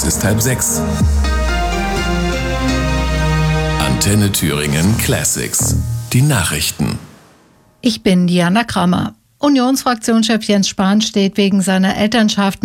Es ist 5:30. Antenne Thüringen Classics. Die Nachrichten. Ich bin Diana Krammer. Unionsfraktionschef Jens Spahn steht wegen seiner Elternschaft